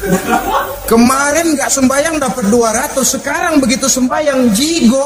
Kemarin nggak sembayang dapat 200, sekarang begitu sembayang jigo.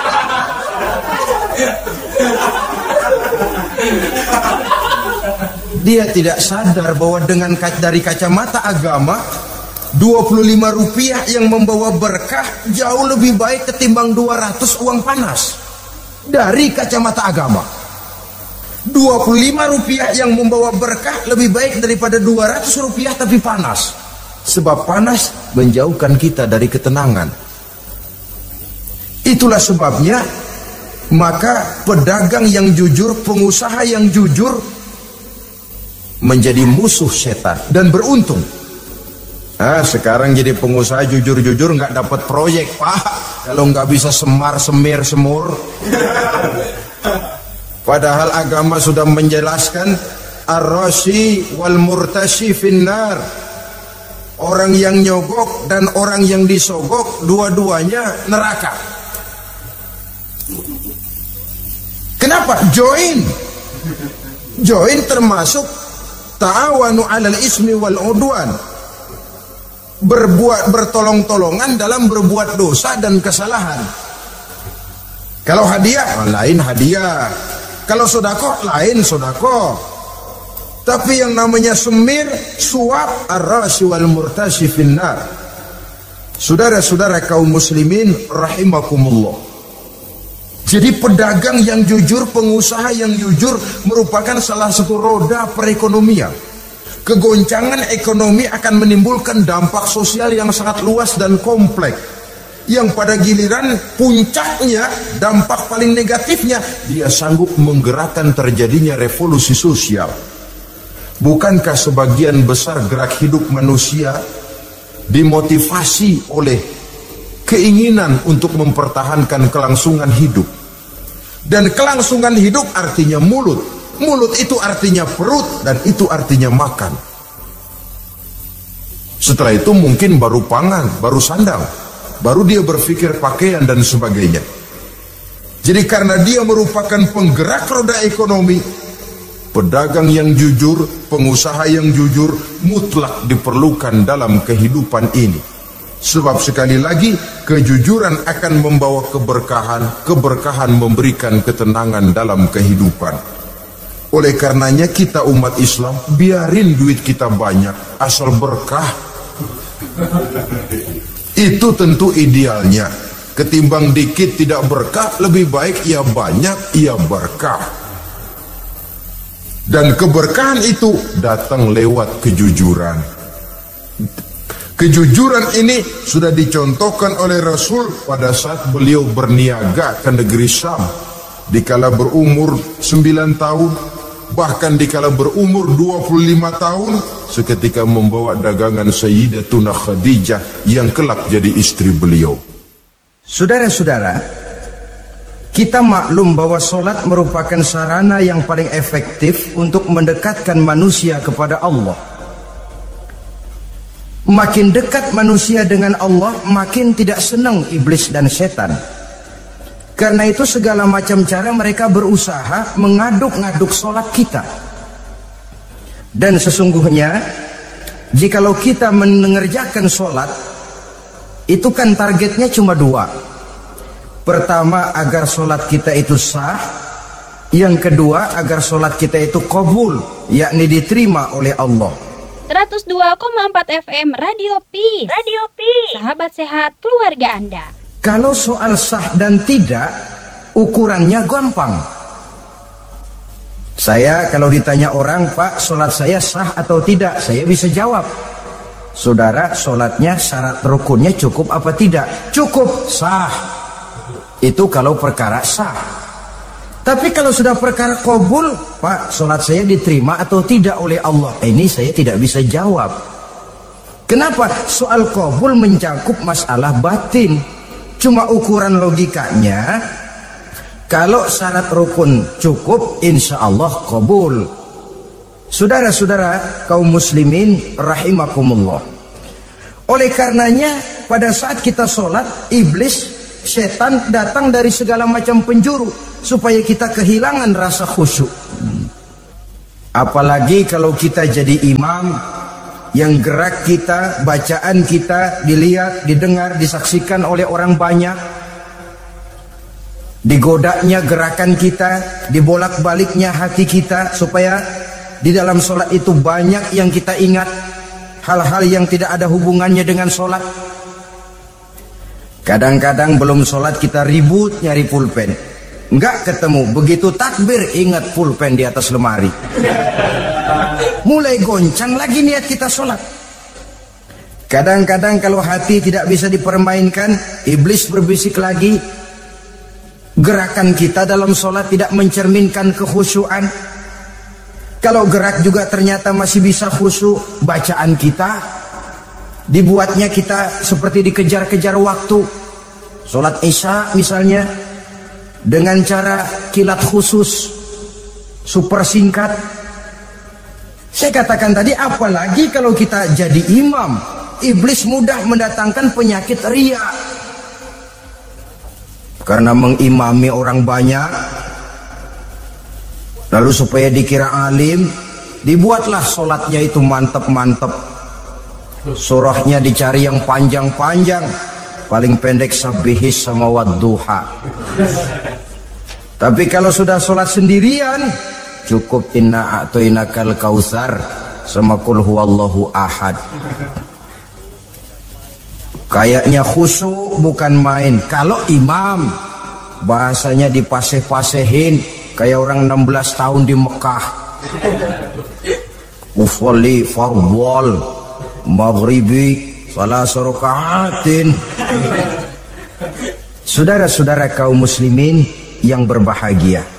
Dia tidak sadar bahwa dengan dari kacamata agama 25 rupiah yang membawa berkah jauh lebih baik ketimbang 200 uang panas. Dari kacamata agama 25 rupiah yang membawa berkah lebih baik daripada 200 rupiah tapi panas. Sebab panas menjauhkan kita dari ketenangan. Itulah sebabnya maka pedagang yang jujur, pengusaha yang jujur menjadi musuh setan dan beruntung. Sekarang jadi pengusaha jujur-jujur nggak dapat proyek, Pak. Kalau nggak bisa semir semur. Padahal agama sudah menjelaskan ar-rashi wal murtashi finnar. Orang yang nyogok dan orang yang disogok dua-duanya neraka. Kenapa? Join termasuk ta'awanu 'alal ismi wal 'udwan. Bertolong-tolongan dalam berbuat dosa dan kesalahan. Kalau hadiah lain hadiah, kalau sedekah lain sedekah. Tapi yang namanya semir, suap, ar-rashi wal murtashi finnar. Saudara-saudara kaum muslimin rahimakumullah. Jadi pedagang yang jujur, pengusaha yang jujur merupakan salah satu roda perekonomian. Kegoncangan ekonomi akan menimbulkan dampak sosial yang sangat luas dan kompleks. Yang pada giliran puncaknya, dampak paling negatifnya, dia sanggup menggerakkan terjadinya revolusi sosial. Bukankah sebagian besar gerak hidup manusia dimotivasi oleh keinginan untuk mempertahankan kelangsungan hidup? Dan kelangsungan hidup artinya mulut. Mulut itu artinya perut dan itu artinya makan. Setelah itu mungkin baru pangan, baru sandang, baru dia berpikir pakaian dan sebagainya. Jadi karena dia merupakan penggerak roda ekonomi, pedagang yang jujur, pengusaha yang jujur mutlak diperlukan dalam kehidupan ini. Sebab sekali lagi kejujuran akan membawa keberkahan, keberkahan memberikan ketenangan dalam kehidupan. Oleh karenanya kita umat Islam biarin duit kita banyak asal berkah. Itu tentu idealnya. Ketimbang dikit tidak berkah, lebih baik ia banyak ia berkah. Dan keberkahan itu datang lewat kejujuran. Kejujuran ini sudah dicontohkan oleh Rasul pada saat beliau berniaga ke negeri Syam. Dikala berumur 9 tahun, bahkan dikala berumur 25 tahun, seketika membawa dagangan Sayyidatuna Khadijah yang kelak jadi istri beliau. Saudara-saudara, kita maklum bahwa solat merupakan sarana yang paling efektif untuk mendekatkan manusia kepada Allah. Makin dekat manusia dengan Allah, makin tidak senang iblis dan setan. Karena itu segala macam cara mereka berusaha mengaduk-ngaduk solat kita. Dan sesungguhnya, jikalau kita mengerjakan solat, itu kan targetnya cuma 2. Pertama, agar solat kita itu sah. Yang kedua, agar solat kita itu qabul, yakni diterima oleh Allah. 102,4 FM Radio Peace. Radio Peace. Sahabat sehat keluarga Anda. Kalau soal sah dan tidak, ukurannya gampang. Saya kalau ditanya orang, Pak, solat saya sah atau tidak, saya bisa jawab. Saudara, solatnya syarat rukunnya cukup apa tidak? Cukup, sah. Itu kalau perkara sah. Tapi kalau sudah perkara qabul, Pak, solat saya diterima atau tidak oleh Allah? Ini saya tidak bisa jawab. Kenapa? Soal qabul mencakup masalah batin. Cuma ukuran logikanya, kalau syarat rukun cukup, insya Allah qabul. Saudara-saudara kaum muslimin rahimakumullah. Oleh karenanya, pada saat kita sholat, iblis, setan datang dari segala macam penjuru supaya kita kehilangan rasa khusyuk. Apalagi kalau kita jadi imam yang gerak kita, bacaan kita dilihat, didengar, disaksikan oleh orang banyak, digodanya gerakan kita, dibolak-baliknya hati kita, supaya di dalam sholat itu banyak yang kita ingat, hal-hal yang tidak ada hubungannya dengan sholat. Kadang-kadang belum sholat kita ribut nyari pulpen, nggak ketemu, begitu takbir ingat pulpen di atas lemari. Mulai goncang lagi niat kita sholat. Kadang-kadang kalau hati tidak bisa dipermainkan, iblis berbisik lagi. Gerakan kita dalam sholat tidak mencerminkan kekhusyuan. Kalau gerak juga ternyata masih bisa khusyuk, bacaan kita dibuatnya kita seperti dikejar-kejar waktu. Sholat Isya misalnya dengan cara kilat khusus, super singkat. Saya katakan tadi, apalagi kalau kita jadi imam, iblis mudah mendatangkan penyakit riya. Karena mengimami orang banyak, lalu supaya dikira alim, dibuatlah sholatnya itu mantep-mantep. Surahnya dicari yang panjang-panjang, paling pendek sabbihis sama wadduha. Tapi kalau sudah sholat sendirian, cukup inna a'toinakal kautsar sama qul huwallahu ahad. Kayaknya khusyuk bukan main. Kalau imam bahasanya dipaseh-pasehin kayak orang 16 tahun di Mekah. Ufolli fardwal maghribi salah rakaatin. Saudara-saudara kaum muslimin yang berbahagia,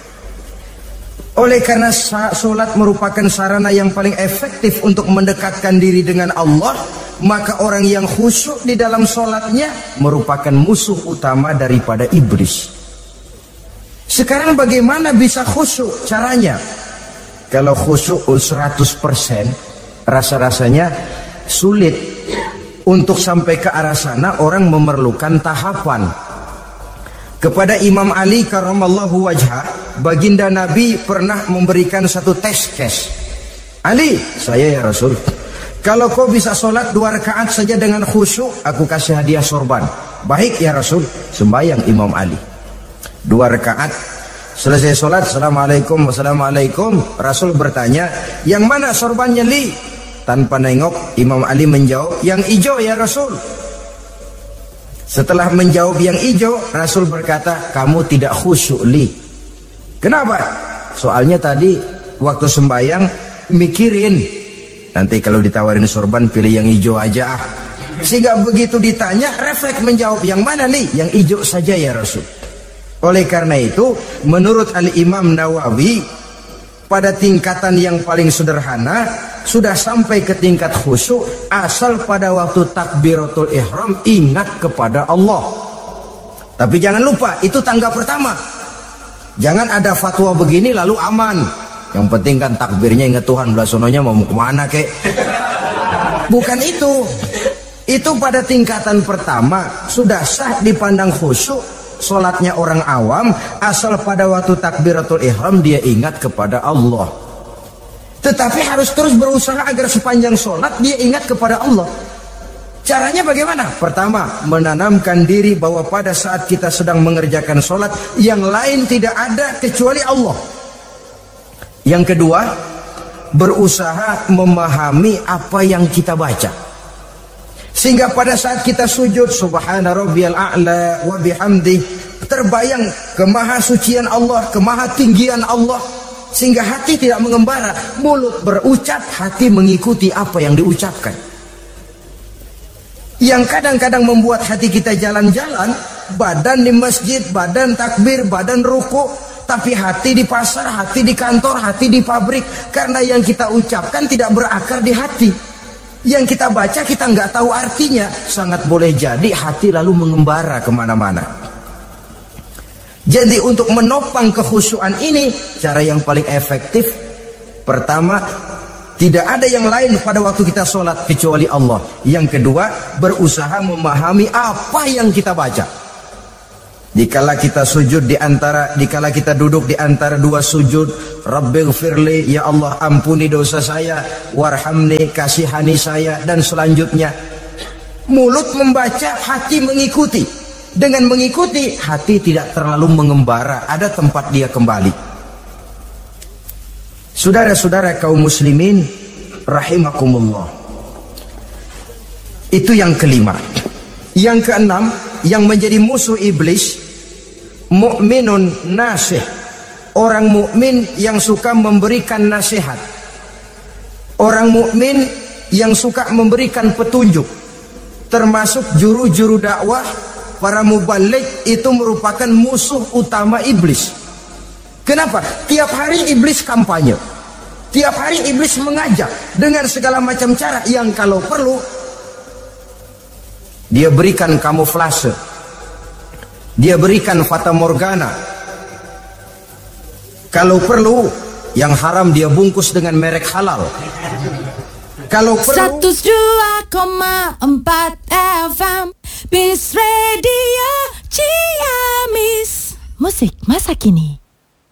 oleh karena sholat merupakan sarana yang paling efektif untuk mendekatkan diri dengan Allah, maka orang yang khusyuk di dalam sholatnya merupakan musuh utama daripada iblis. Sekarang bagaimana bisa khusyuk? Caranya, kalau khusyuk 100%, rasa-rasanya sulit. Untuk sampai ke arah sana orang memerlukan tahapan. Kepada Imam Ali karramallahu wajhah, baginda Nabi pernah memberikan satu tes case. Ali, saya ya Rasul, kalau kau bisa sholat 2 rakaat saja dengan khusyuk, aku kasih hadiah sorban. Baik ya Rasul. Sembayang Imam Ali 2 rakaat, selesai sholat, assalamualaikum, wassalamualaikum. Rasul bertanya, yang mana sorbannya Li? Tanpa nengok, Imam Ali menjawab, yang hijau ya Rasul. Setelah menjawab yang hijau, Rasul berkata, kamu tidak khusyuk Li. Kenapa? Soalnya tadi waktu sembayang mikirin, nanti kalau ditawarin sorban pilih yang hijau aja. Sehingga begitu ditanya, refleks menjawab, yang mana Li? Yang hijau saja ya Rasul. Oleh karena itu, menurut Al-Imam Nawawi, pada tingkatan yang paling sederhana, sudah sampai ke tingkat khusyuk asal pada waktu takbiratul ihram ingat kepada Allah. Tapi jangan lupa, itu tangga pertama. Jangan ada fatwa begini lalu aman. Yang penting kan takbirnya ingat Tuhan, belah sononya mau kemana kek. Bukan itu. Itu pada tingkatan pertama sudah sah dipandang khusyuk. Sholatnya orang awam asal pada waktu takbiratul ihram dia ingat kepada Allah. Tetapi harus terus berusaha agar sepanjang sholat dia ingat kepada Allah. Caranya bagaimana? Pertama, menanamkan diri bahwa pada saat kita sedang mengerjakan sholat, yang lain tidak ada kecuali Allah. Yang kedua, berusaha memahami apa yang kita baca. Sehingga pada saat kita sujud, subhana rabbiyal a'la wa bihamdi, terbayang kemahasucian Allah, kemahatinggian Allah. Sehingga hati tidak mengembara, mulut berucap, hati mengikuti apa yang diucapkan. Yang kadang-kadang membuat hati kita jalan-jalan, badan di masjid, badan takbir, badan ruku, tapi hati di pasar, hati di kantor, hati di pabrik. Karena yang kita ucapkan tidak berakar di hati. Yang kita baca kita nggak tahu artinya. Sangat boleh jadi hati lalu mengembara kemana-mana. Jadi untuk menopang kekhusyuan ini, cara yang paling efektif, pertama, tidak ada yang lain pada waktu kita sholat kecuali Allah. Yang kedua, berusaha memahami apa yang kita baca. Dikala kita duduk di antara dua sujud, Rabbighfirli, ya Allah ampuni dosa saya, warhamni, kasihani saya, dan selanjutnya. Mulut membaca, hati mengikuti. Dengan mengikuti, hati tidak terlalu mengembara, ada tempat dia kembali. Saudara-saudara kaum muslimin rahimakumullah. Itu yang kelima. Yang keenam, yang menjadi musuh iblis, mukminun nasih, orang mukmin yang suka memberikan nasihat, orang mukmin yang suka memberikan petunjuk, termasuk juru-juru dakwah, para mubaligh itu merupakan musuh utama iblis. Kenapa? Tiap hari iblis kampanye, tiap hari iblis mengajak dengan segala macam cara yang kalau perlu dia berikan kamuflase, dia berikan fata morgana. Kalau perlu, yang haram dia bungkus dengan merek halal. Kalau perlu 102,4 FM Peace Radio Ciamis. Musik masa kini.